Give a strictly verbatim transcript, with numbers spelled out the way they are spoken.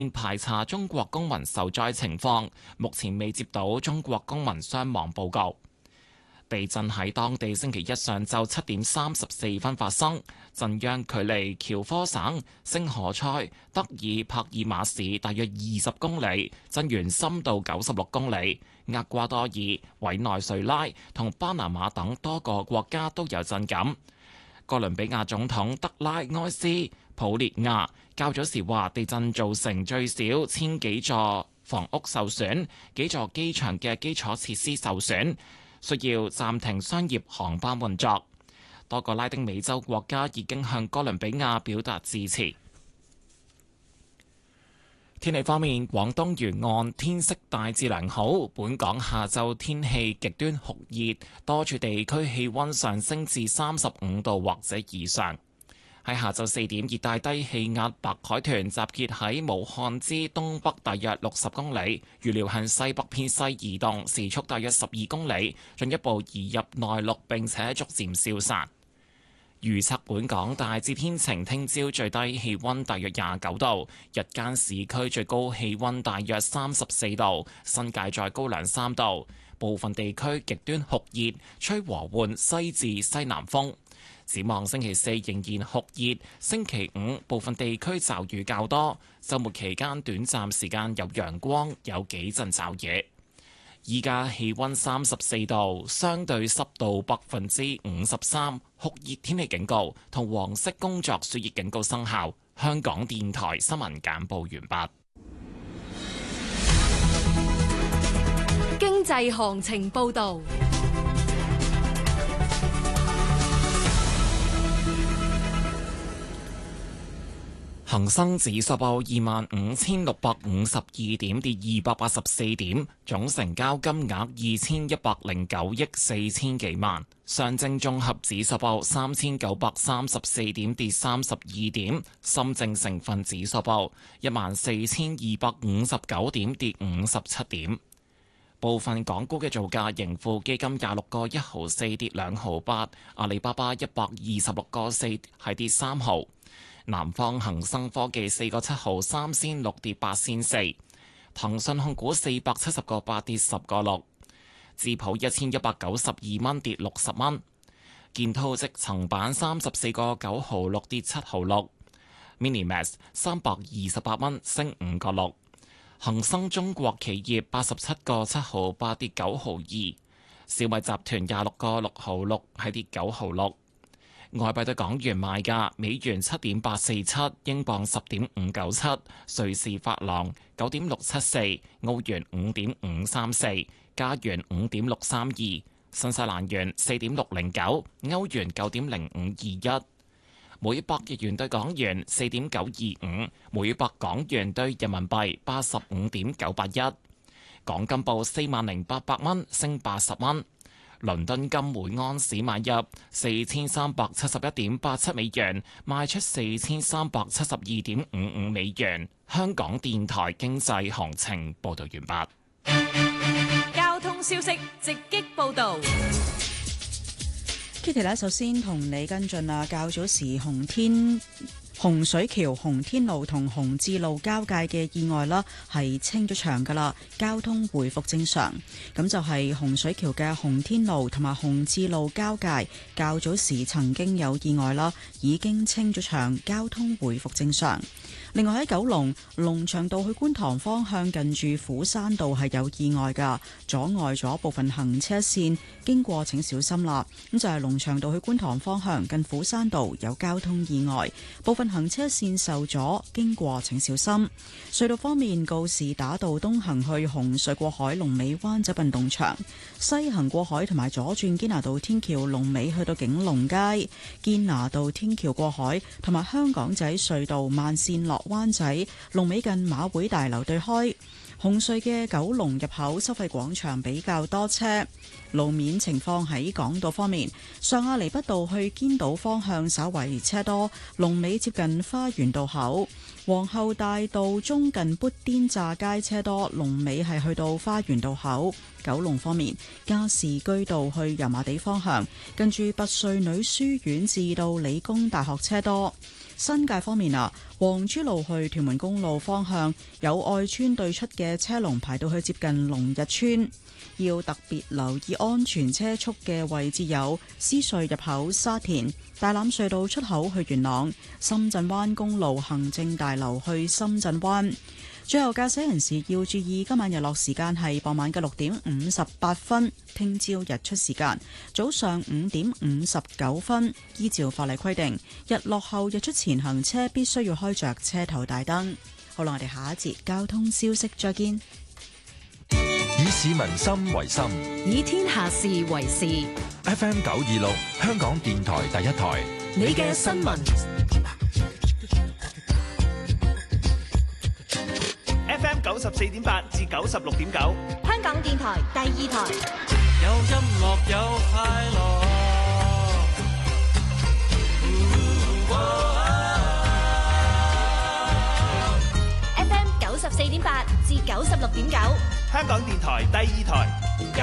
排查中國公民受災情況，目前未接到中國公民傷亡報告。地震喺當地星期一上晝七點三十四分發生，震央距離喬科省星河塞德爾帕爾馬市大約二十公里，震源深度九十六公里。厄瓜多爾、委內瑞拉同巴拿馬等多個國家都有震感。哥倫比亞總統德拉埃斯普列亞較早時話，地震造成最少千幾座房屋受損，幾座機場嘅基礎設施受損，需要暫停商業航班運作。多個拉丁美洲國家已經向哥倫比亞表達支持。天氣方面，廣東沿岸天色大致良好，本港下晝天氣極端酷熱，多處地區氣溫上升至三十五度或者以上。喺下晝四點，熱帶低氣壓白海豚集結喺武漢之東北大約六十公里，預料向西北偏西移動，時速大約十二公里，進一步移入內陸並且逐漸消散。預測本港大致天晴，聽朝最低氣溫大約廿九度，日間市區最高氣溫大約三十四度，新界再高兩三度。部分地區極端酷熱，吹和緩西至西南風。展望星期四仍然酷熱，星期五部分地區驟雨較多，週末期間短暫時間有陽光，有幾陣驟雨。依家氣溫三十四度，相對濕度百分之五十三，酷熱天氣警告同黃色工作暑熱警告生效。香港電台新聞簡報完畢。 經濟行情報導。 恒生指數報二萬五千六百五十二點，跌二百八十四點，總成交金額二千一百零九億四千幾萬。上證綜合指數報三千九百三十四點，跌三十二點。深證成分指數報一萬四千二百五十九點，跌五十七點。部分港股嘅造價，盈富基金廿六個一毫四跌兩毫八，阿里巴巴一百二十六個四係跌三毫。南方恒生科技四個七毫三仙六跌八仙四，騰訊控股四百七十個八跌十個六，智普一千一百九十二蚊跌六十蚊，建滔積層板三十四個九毫六跌七毫六 ，Minimax 三百二十八蚊升五個六，恒生中國企業八十七個七毫八跌九毫二，小米集團廿六個六毫六係跌九毫六。外幣對港元賣價：美元七點八四七，英鎊十點五九七，瑞士法郎九點六七四，澳元五點五三四，加元五點六三二，新西蘭元四點六零九，歐元九點零五二一，每百日元對港元四點九二五，每百港元對人民幣八十五點九八一。港金報四萬零八百蚊，升八十蚊。倫敦金每安士買入四千三百七十一點八七美元，賣出四千三百七十二點五五美元。香港電台經濟行情報道完畢。交通消息直擊報道。 Kitty 咧，首先同你跟進啊，較早時紅天洪水橋洪天路同洪志路交界嘅意外啦，係清咗場噶啦，交通回復正常。咁就係洪水橋嘅洪天路同埋洪志路交界，較早時曾經有意外啦，已經清咗場，交通回復正常。另外喺九龍龍翔道去觀塘方向近住虎山道係有意外噶，阻礙咗部分行車線，經過請小心啦。咁就係龍翔道去觀塘方向近虎山道有交通意外，部分行車線受阻，經過請小心。隧道方面，告士打道東行去紅隧過海龍尾灣仔運動場，西行過海同埋左轉堅拿道天橋龍尾去到景隆街，堅拿道天橋過海同埋香港仔隧道慢線落灣仔龍尾近馬會大樓對開。紅隧嘅九龍入口收費廣場比較多車，路面情況喺港島方面，上亞厘畢道去堅道方向稍為車多，龍尾接近花園道口。皇后大道中近砵甸乍街車多，龍尾係去到花園道口。九龍方面，加士居道去油麻地方向，近住拔萃女書院至到理工大學車多。 新界方面啊，黃珠路去屯門公路方向有愛村對出嘅車龍排到去接近龍日村，要特別留意安全車速嘅位置有獅隧入口沙田、大欖隧道出口去元朗、深圳灣公路行政大樓去深圳灣。最後駕駛人士要注意，今晚日落時間係傍晚嘅六點五十八分，聽朝日出時間早上五點五十九分。依照法例規定，日落後日出前行車必須要開着車頭大燈。好啦，我哋下一節交通消息再見。 以市民心為心， 以天下事為事。 F M 九二六，香港電台第一台， 你嘅新聞。 F M 九十四點八至九十六點九， 香港電台第二台。 有音樂有快樂。 F M 九十四點八至九十六點九， 香港電台第二台。